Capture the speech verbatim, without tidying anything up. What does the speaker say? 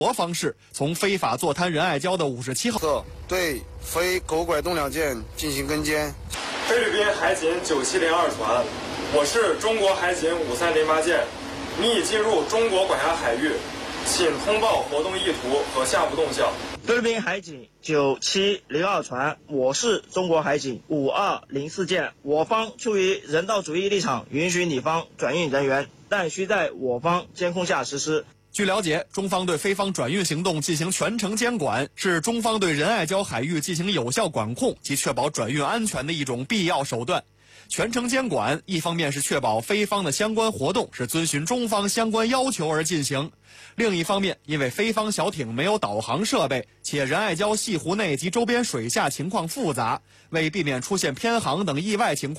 活方式，从非法坐滩仁爱礁的五十七号对非狗拐动两舰进行跟监。 菲律宾海警九七零二船，我是中国海警五三零八舰，你已进入中国管辖海域，请通报活动意图和下一步动向。 菲律宾海警九七零二船，我是中国海警五二零四舰，我方出于人道主义立场，允许你方转运人员，但需在我方监控下实施。 据了解，中方对菲方转运行动进行全程监管，是中方对仁爱礁海域进行有效管控及确保转运安全的一种必要手段。全程监管，一方面是确保菲方的相关活动是遵循中方相关要求而进行，另一方面，因为菲方小艇没有导航设备，且仁爱礁西湖内及周边水下情况复杂，为避免出现偏航等意外情况。